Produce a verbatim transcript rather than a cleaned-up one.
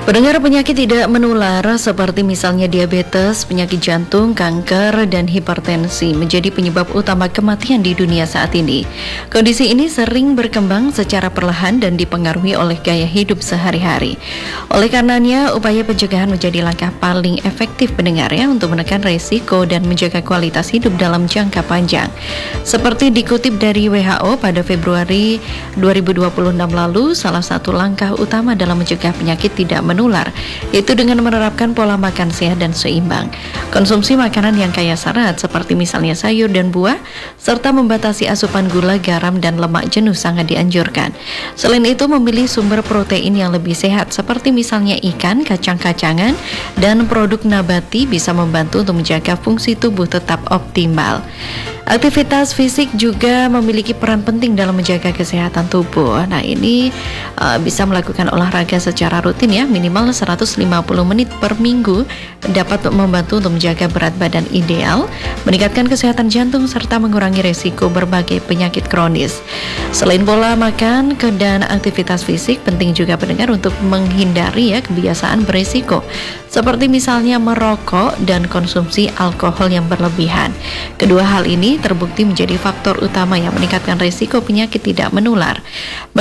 Pendengar, penyakit tidak menular seperti misalnya diabetes, penyakit jantung, kanker, dan hipertensi menjadi penyebab utama kematian di dunia saat ini. Kondisi ini sering berkembang secara perlahan dan dipengaruhi oleh gaya hidup sehari-hari. Oleh karenanya, upaya pencegahan menjadi langkah paling efektif pendengar ya untuk menekan resiko dan menjaga kualitas hidup dalam jangka panjang. Seperti dikutip dari W H O pada Februari dua ribu dua puluh enam lalu, salah satu langkah utama dalam mencegah penyakit tidak menular, yaitu dengan menerapkan pola makan sehat dan seimbang. Konsumsi makanan yang kaya serat seperti misalnya sayur dan buah, serta membatasi asupan gula, garam, dan lemak jenuh sangat dianjurkan. Selain itu, memilih sumber protein yang lebih sehat seperti misalnya ikan, kacang-kacangan, dan produk nabati bisa membantu untuk menjaga fungsi tubuh tetap optimal. Aktivitas fisik juga memiliki peran penting dalam menjaga kesehatan tubuh. Nah, ini uh, bisa melakukan olahraga secara rutin ya, minimal seratus lima puluh menit per minggu, dapat membantu untuk menjaga berat badan ideal, meningkatkan kesehatan jantung, serta mengurangi resiko berbagai penyakit kronis. Selain pola makan dan aktivitas fisik, penting juga pendengar untuk menghindari ya kebiasaan beresiko, seperti misalnya merokok dan konsumsi alkohol yang berlebihan. Kedua hal ini terbukti menjadi faktor utama yang meningkatkan risiko penyakit tidak menular.